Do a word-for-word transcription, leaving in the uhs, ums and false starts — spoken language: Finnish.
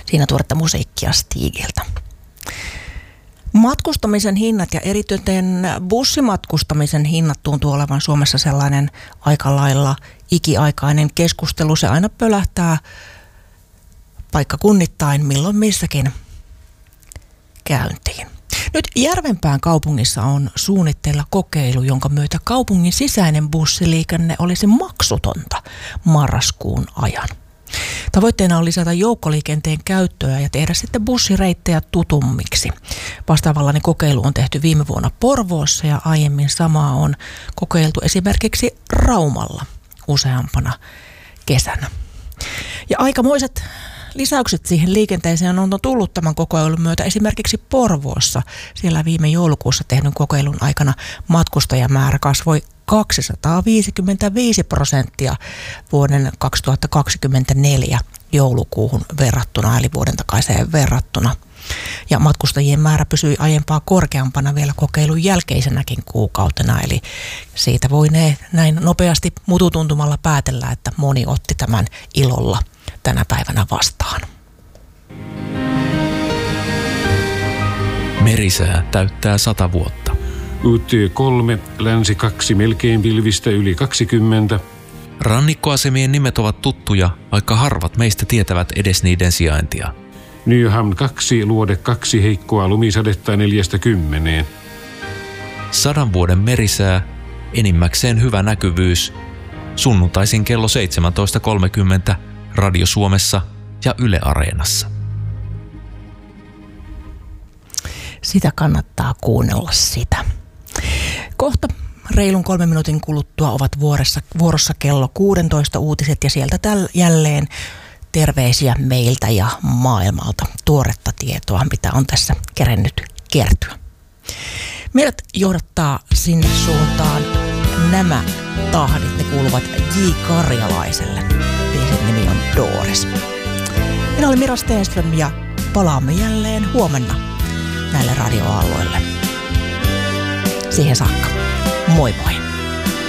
Siinä tuoretta musiikkia Stigiltä. Matkustamisen hinnat ja erityisen bussimatkustamisen hinnat tuntuu olevan Suomessa sellainen aika lailla ikiaikainen keskustelu. Se aina pölähtää paikkakunnittain milloin missäkin käyntiin. Nyt Järvenpään kaupungissa on suunnitteilla kokeilu, jonka myötä kaupungin sisäinen bussiliikenne olisi maksutonta marraskuun ajan. Tavoitteena on lisätä joukkoliikenteen käyttöä ja tehdä sitten bussireittejä tutummiksi. Vastaavallainen kokeilu on tehty viime vuonna Porvoossa ja aiemmin samaa on kokeiltu esimerkiksi Raumalla useampana kesänä. Ja aikamoiset lisäykset siihen liikenteeseen on tullut tämän kokeilun myötä esimerkiksi Porvoossa. Siellä viime joulukuussa tehdyn kokeilun aikana matkustajamäärä kasvoi kaksisataaviisikymmentäviisi prosenttia vuoden kaksituhattakaksikymmentäneljä joulukuuhun verrattuna, eli vuoden takaiseen verrattuna. Ja matkustajien määrä pysyi aiempaa korkeampana vielä kokeilun jälkeisenäkin kuukautena, eli siitä voi ne näin nopeasti mututuntumalla päätellä, että moni otti tämän ilolla tänä päivänä vastaan. Merisää täyttää sata vuotta. U T kolme, länsi kaksi, melkein pilvistä yli kaksikymmentä. Rannikkoasemien nimet ovat tuttuja, vaikka harvat meistä tietävät edes niiden sijaintia. Nyhamn kaksi, luode kaksi, heikkoa lumisadetta neljästä kymmeneen. Sadan vuoden merisää, enimmäkseen hyvä näkyvyys. Sunnuntaisin kello seitsemäntoista kolmekymmentä Radio Suomessa ja Yle Areenassa. Sitä kannattaa kuunnella sitä. Kohta reilun kolmen minuutin kuluttua ovat vuorossa, vuorossa kello kuusitoista uutiset ja sieltä täl, jälleen terveisiä meiltä ja maailmalta. Tuoretta tietoa, mitä on tässä kerennyt kertyä. Meidät johdattaa sinne suuntaan nämä tahdit. Ne kuuluvat J. Karjalaiselle. Biisin nimi on Doris. Minä olen Mira Stenström ja palaamme jälleen huomenna näille radioaalloille. Siihen saakka. Moi moi!